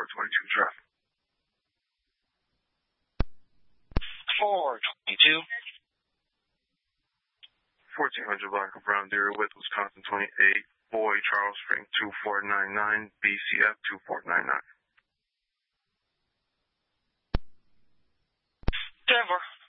422 traffic. 422. 1400 block of Brown Deer with Wisconsin 28, Boy, Charles Spring 2499, BCF 2499. Denver.